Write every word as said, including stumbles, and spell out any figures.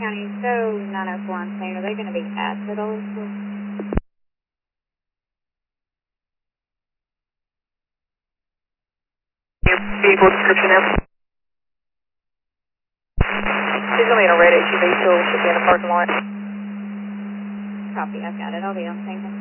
County, show nine oh four on scene. Are they going to be at the dollar store? Your vehicle description is? She's going to be in a red H U V, so she'll be in the parking lot. Copy, I've got it. I'll be on scene.